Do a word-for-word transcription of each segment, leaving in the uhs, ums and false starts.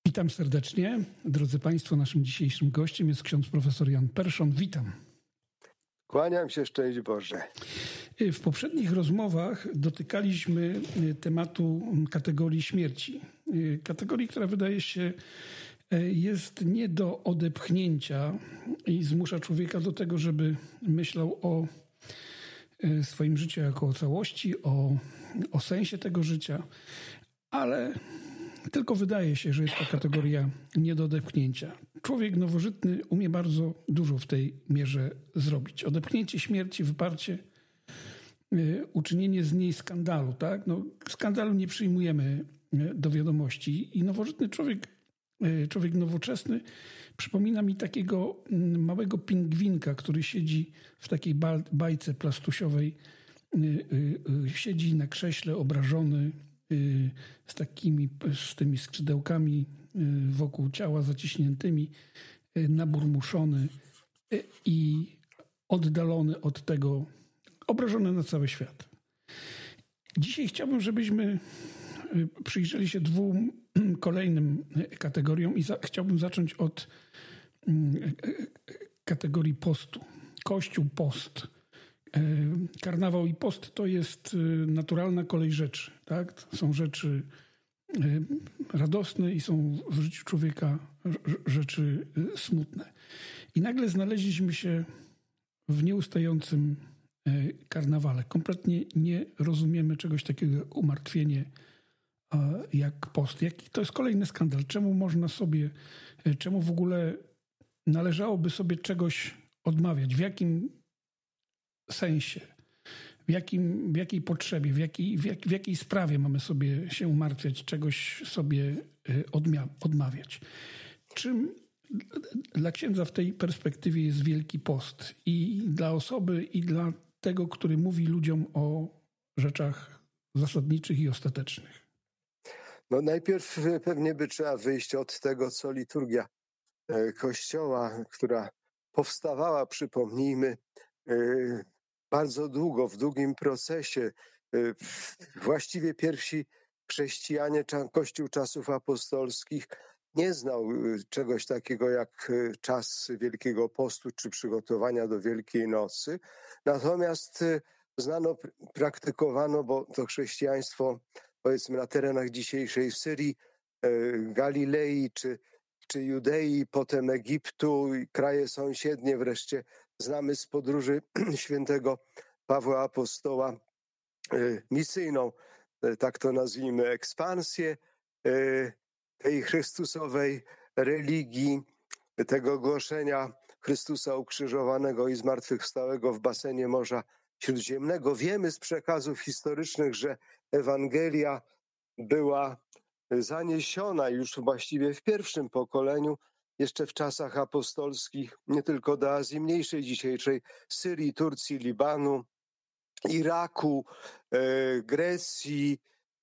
Witam serdecznie. Drodzy Państwo, naszym dzisiejszym gościem jest ksiądz profesor Jan Perszon. Witam. Kłaniam się, szczęść Boże. W poprzednich rozmowach dotykaliśmy tematu kategorii śmierci. Kategorii, która wydaje się jest nie do odepchnięcia i zmusza człowieka do tego, żeby myślał o swoim życiu jako o całości, o, o sensie tego życia, ale tylko wydaje się, że jest to kategoria nie do odepchnięcia. Człowiek nowożytny umie bardzo dużo w tej mierze zrobić. Odepchnięcie śmierci, wyparcie, uczynienie z niej skandalu. Tak? No, skandalu nie przyjmujemy do wiadomości i nowożytny człowiek, człowiek nowoczesny przypomina mi takiego małego pingwinka, który siedzi w takiej bajce plastusiowej, siedzi na krześle obrażony, z takimi z tymi skrzydełkami wokół ciała zaciśniętymi, naburmuszony i oddalony od tego, obrażony na cały świat. Dzisiaj chciałbym, żebyśmy przyjrzeli się dwóm kolejnym kategoriom i za, chciałbym zacząć od kategorii postu. Kościół, post. Karnawał i post to jest naturalna kolej rzeczy. Tak? Są rzeczy radosne i są w życiu człowieka rzeczy smutne. I nagle znaleźliśmy się w nieustającym karnawale. Kompletnie nie rozumiemy czegoś takiego jak umartwienie, jak post. Jaki to jest kolejny skandal. Czemu można sobie, czemu w ogóle należałoby sobie czegoś odmawiać? W jakim sensie, w, jakim, w jakiej potrzebie, w jakiej, w, jak, w jakiej sprawie mamy sobie się umartwiać, czegoś sobie odmia- odmawiać. Czym dla księdza w tej perspektywie jest Wielki Post i dla osoby, i dla tego, który mówi ludziom o rzeczach zasadniczych i ostatecznych? No najpierw pewnie by trzeba wyjść od tego, co liturgia Kościoła, która powstawała, przypomnijmy, bardzo długo, w długim procesie. Właściwie pierwsi chrześcijanie, Kościół czasów apostolskich nie znał czegoś takiego jak czas Wielkiego Postu czy przygotowania do Wielkiej Nocy. Natomiast znano, praktykowano, bo to chrześcijaństwo, powiedzmy na terenach dzisiejszej Syrii, Galilei czy czy Judei, potem Egiptu i kraje sąsiednie, wreszcie znamy z podróży świętego Pawła Apostoła misyjną, tak to nazwijmy, ekspansję tej chrystusowej religii, tego głoszenia Chrystusa ukrzyżowanego i zmartwychwstałego w basenie Morza Śródziemnego. Wiemy z przekazów historycznych, że Ewangelia była zaniesiona już właściwie w pierwszym pokoleniu, jeszcze w czasach apostolskich, nie tylko do Azji Mniejszej, dzisiejszej Syrii, Turcji, Libanu, Iraku, Grecji,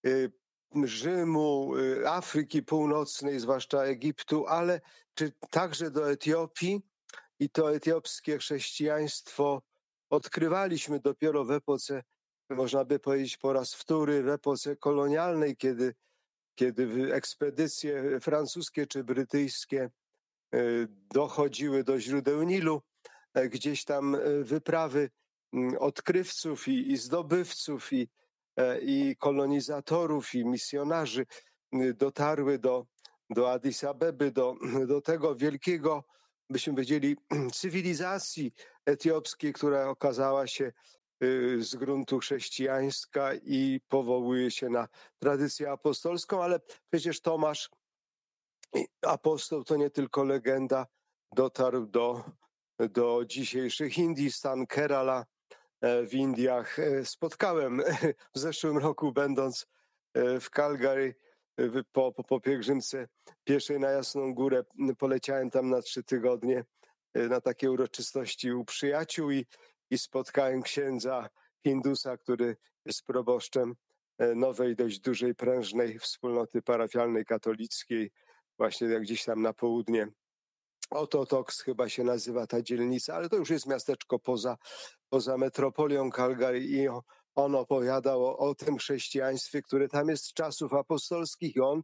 Rzymu, Afryki Północnej, zwłaszcza Egiptu, ale czy także do Etiopii. I to etiopskie chrześcijaństwo odkrywaliśmy dopiero w epoce, można by powiedzieć po raz wtóry, w epoce kolonialnej, kiedy kiedy ekspedycje francuskie czy brytyjskie dochodziły do źródeł Nilu, gdzieś tam wyprawy odkrywców i, i zdobywców, i, i kolonizatorów, i misjonarzy dotarły do, do Addis Abeby, do, do tego wielkiego, byśmy powiedzieli, cywilizacji etiopskiej, która okazała się z gruntu chrześcijańska i powołuje się na tradycję apostolską, ale przecież Tomasz, apostoł, to nie tylko legenda, dotarł do, do dzisiejszych Indii, stan Kerala w Indiach. Spotkałem w zeszłym roku, będąc w Calgary, po, po, po pielgrzymce pieszej na Jasną Górę, poleciałem tam na trzy tygodnie na takie uroczystości u przyjaciół i i spotkałem księdza Hindusa, który jest proboszczem nowej, dość dużej, prężnej wspólnoty parafialnej katolickiej, właśnie jak gdzieś tam na południe. Ototoks chyba się nazywa ta dzielnica, ale to już jest miasteczko poza, poza metropolią Calgary i on opowiadał o, o tym chrześcijaństwie, które tam jest z czasów apostolskich i on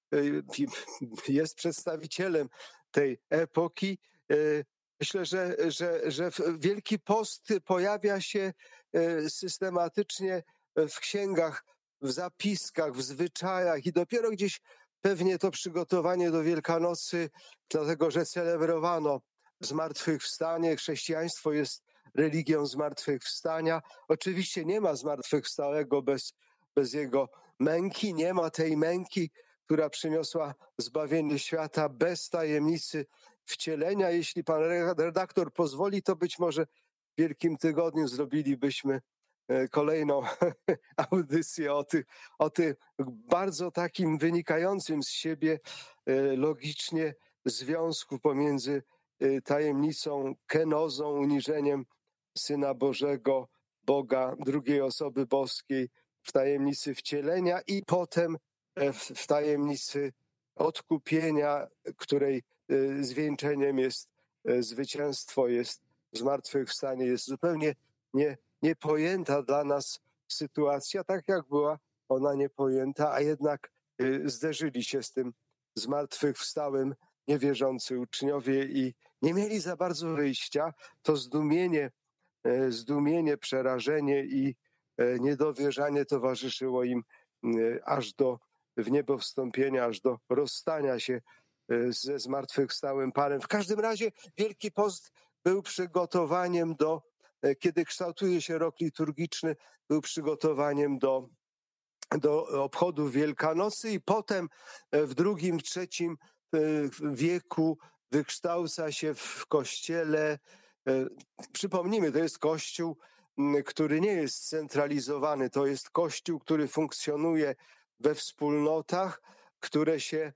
jest przedstawicielem tej epoki. Myślę, że, że, że Wielki Post pojawia się systematycznie w księgach, w zapiskach, w zwyczajach i dopiero gdzieś pewnie to przygotowanie do Wielkanocy, dlatego że celebrowano zmartwychwstanie. Chrześcijaństwo jest religią zmartwychwstania. Oczywiście nie ma zmartwychwstałego bez, bez jego męki, nie ma tej męki, która przyniosła zbawienie świata, bez tajemnicy wcielenia. Jeśli pan redaktor pozwoli, to być może w Wielkim Tygodniu zrobilibyśmy kolejną audycję o tym, o tym bardzo takim wynikającym z siebie logicznie związku pomiędzy tajemnicą, kenozą, uniżeniem Syna Bożego, Boga, drugiej osoby boskiej w tajemnicy wcielenia i potem w tajemnicy odkupienia, której zwieńczeniem jest zwycięstwo, jest zmartwychwstanie, jest zupełnie nie, niepojęta dla nas sytuacja, tak jak była ona niepojęta, a jednak zderzyli się z tym zmartwychwstałym niewierzący uczniowie i nie mieli za bardzo wyjścia. To zdumienie, zdumienie, przerażenie i niedowierzanie towarzyszyło im aż do wniebowstąpienia, aż do rozstania się ze zmartwychwstałym Panem. W każdym razie Wielki Post był przygotowaniem do, kiedy kształtuje się rok liturgiczny, był przygotowaniem do, do obchodów Wielkanocy i potem w drugim, trzecim wieku wykształca się w Kościele. Przypomnijmy, to jest Kościół, który nie jest scentralizowany, to jest Kościół, który funkcjonuje we wspólnotach, które się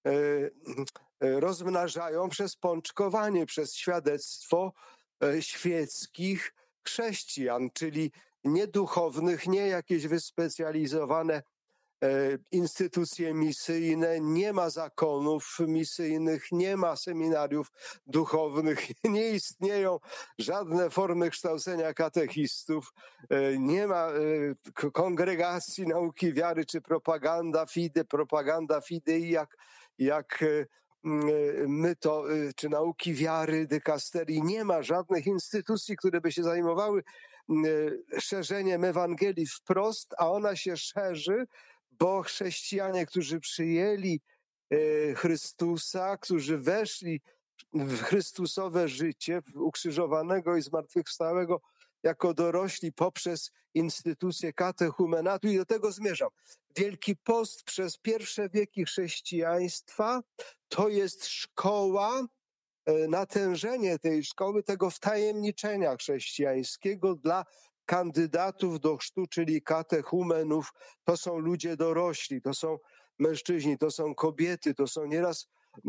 rozmnażają przez pączkowanie, przez świadectwo świeckich chrześcijan, czyli nie duchownych, nie jakieś wyspecjalizowane instytucje misyjne, nie ma zakonów misyjnych, nie ma seminariów duchownych, nie istnieją żadne formy kształcenia katechistów, nie ma kongregacji nauki wiary czy propaganda fide, propaganda fidei, jak, jak my to, czy nauki wiary, dykasterii. Nie ma żadnych instytucji, które by się zajmowały szerzeniem Ewangelii wprost, a ona się szerzy, bo chrześcijanie, którzy przyjęli Chrystusa, którzy weszli w Chrystusowe życie, ukrzyżowanego i zmartwychwstałego jako dorośli poprzez instytucję katechumenatu, i do tego zmierzam. Wielki Post przez pierwsze wieki chrześcijaństwa to jest szkoła, natężenie tej szkoły, tego wtajemniczenia chrześcijańskiego dla kandydatów do chrztu, czyli katechumenów. To są ludzie dorośli, to są mężczyźni, to są kobiety, to są nieraz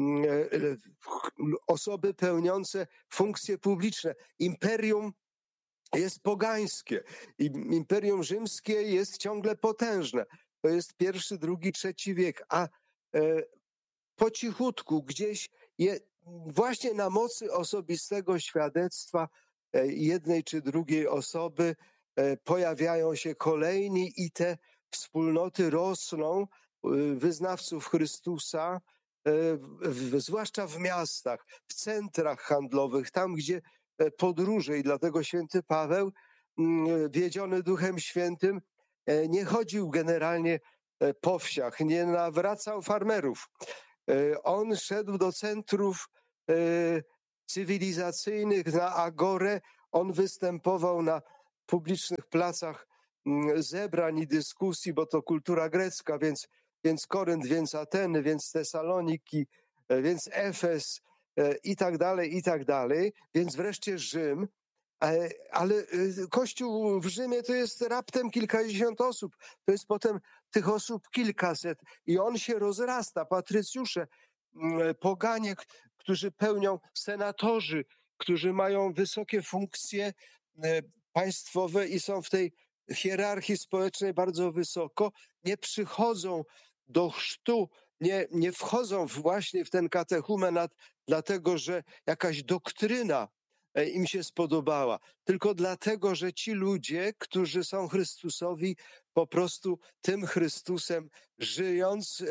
osoby pełniące funkcje publiczne. Imperium jest pogańskie i Imperium Rzymskie jest ciągle potężne. To jest pierwszy, drugi, trzeci wiek, a po cichutku gdzieś je, właśnie na mocy osobistego świadectwa jednej czy drugiej osoby pojawiają się kolejni i te wspólnoty rosną, wyznawców Chrystusa, zwłaszcza w miastach, w centrach handlowych, tam gdzie podróże, i dlatego święty Paweł, wiedziony Duchem Świętym, nie chodził generalnie po wsiach, nie nawracał farmerów. On szedł do centrów cywilizacyjnych, na agorę, on występował na publicznych placach zebrań i dyskusji, bo to kultura grecka, więc, więc Korynt, więc Ateny, więc Tesaloniki, więc Efes i tak dalej, i tak dalej, więc wreszcie Rzym. Ale Kościół w Rzymie to jest raptem kilkadziesiąt osób, to jest potem tych osób kilkaset i on się rozrasta. Patrycjusze, poganie, którzy pełnią, senatorzy, którzy mają wysokie funkcje państwowe i są w tej hierarchii społecznej bardzo wysoko, nie przychodzą do chrztu, nie, nie wchodzą właśnie w ten katechumenat, dlatego że jakaś doktryna im się spodobała, tylko dlatego, że ci ludzie, którzy są Chrystusowi, po prostu tym Chrystusem żyjąc,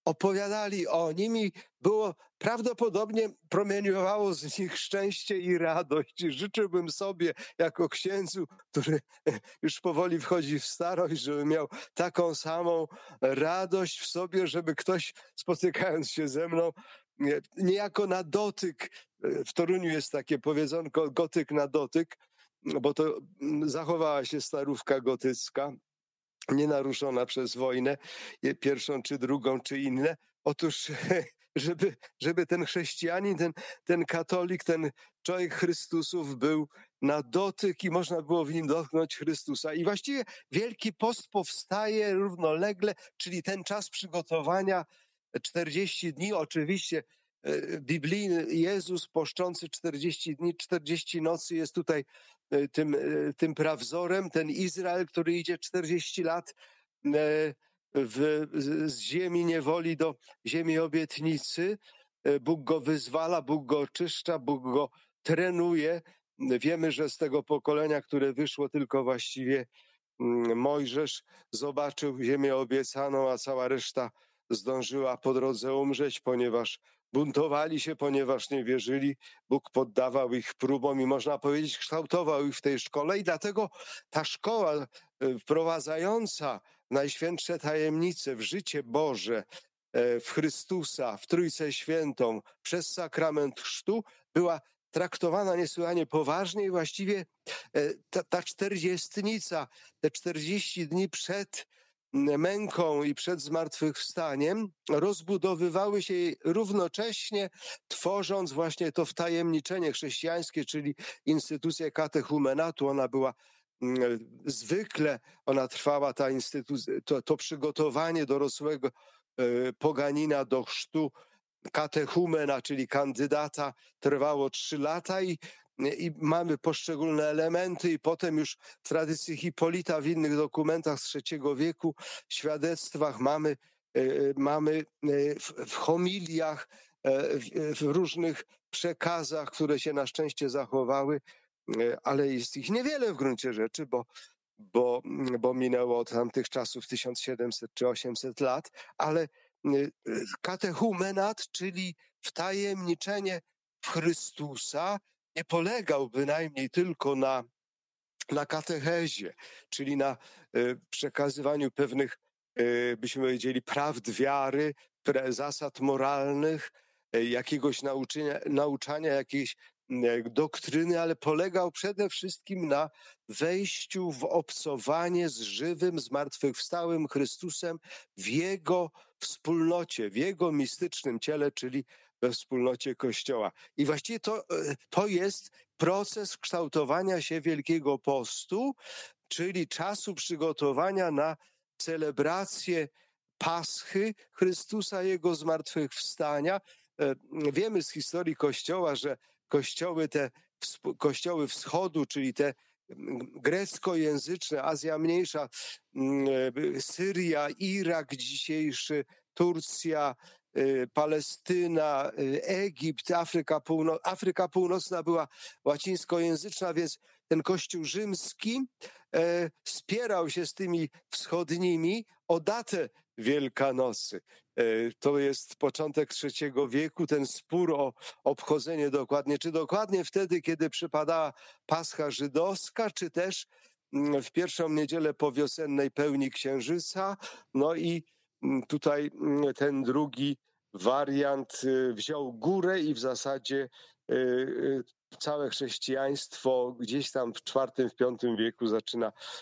opowiadali o nim i było prawdopodobnie promieniowało z nich szczęście i radość. I życzyłbym sobie jako księdzu, który już powoli wchodzi w starość, żeby miał taką samą radość w sobie, żeby ktoś spotykając się ze mną niejako na dotyk, w Toruniu jest takie powiedzonko gotyk na dotyk, bo to zachowała się starówka gotycka, nienaruszona przez wojnę, pierwszą czy drugą, czy inne. Otóż, żeby, żeby ten chrześcijanin, ten, ten katolik, ten człowiek Chrystusów był na dotyk i można było w nim dotknąć Chrystusa. I właściwie Wielki Post powstaje równolegle, czyli ten czas przygotowania, czterdzieści dni, oczywiście biblijny Jezus poszczący czterdzieści dni, czterdzieści nocy jest tutaj tym, tym prawzorem, ten Izrael, który idzie czterdzieści lat w, z ziemi niewoli do ziemi obietnicy. Bóg go wyzwala, Bóg go oczyszcza, Bóg go trenuje. Wiemy, że z tego pokolenia, które wyszło, tylko właściwie Mojżesz zobaczył ziemię obiecaną, a cała reszta zdążyła po drodze umrzeć, ponieważ buntowali się, ponieważ nie wierzyli. Bóg poddawał ich próbom i można powiedzieć kształtował ich w tej szkole i dlatego ta szkoła wprowadzająca najświętsze tajemnice w życie Boże, w Chrystusa, w Trójcę Świętą przez sakrament chrztu była traktowana niesłychanie poważnie i właściwie ta, ta czterdziestnica, te czterdzieści dni przed męką i przed zmartwychwstaniem rozbudowywały się równocześnie, tworząc właśnie to wtajemniczenie chrześcijańskie, czyli instytucję katechumenatu. Ona była zwykle, ona trwała, ta instytucja, to, to przygotowanie dorosłego poganina do chrztu, katechumena, czyli kandydata, trwało trzy lata i, i mamy poszczególne elementy i potem już w tradycji Hipolita, w innych dokumentach z trzeciego wieku, świadectwach mamy, mamy w, w homiliach, w, w różnych przekazach, które się na szczęście zachowały, ale jest ich niewiele w gruncie rzeczy, bo bo, bo minęło od tamtych czasów tysiąc siedemset czy osiemset lat, ale katechumenat, czyli wtajemniczenie w Chrystusa, nie polegał bynajmniej tylko na, na katechezie, czyli na przekazywaniu pewnych, byśmy powiedzieli, prawd wiary, zasad moralnych, jakiegoś nauczania, nauczania jakiejś doktryny, ale polegał przede wszystkim na wejściu w obcowanie z żywym, zmartwychwstałym Chrystusem w Jego wspólnocie, w Jego mistycznym ciele, czyli we wspólnocie Kościoła. I właściwie to, to jest proces kształtowania się Wielkiego Postu, czyli czasu przygotowania na celebrację Paschy Chrystusa, Jego zmartwychwstania. Wiemy z historii Kościoła, że kościoły te, kościoły wschodu, czyli te greckojęzyczne, Azja Mniejsza, Syria, Irak dzisiejszy, Turcja, Palestyna, Egipt, Afryka, Półno- Afryka Północna była łacińskojęzyczna, więc ten kościół rzymski e, spierał się z tymi wschodnimi o datę Wielkanocy. E, to jest początek trzeciego wieku, ten spór o obchodzenie dokładnie, czy dokładnie wtedy, kiedy przypadała Pascha żydowska, czy też w pierwszą niedzielę po wiosennej pełni księżyca. No i tutaj ten drugi wariant wziął górę i w zasadzie całe chrześcijaństwo gdzieś tam w czwartym, w piątym wieku zaczyna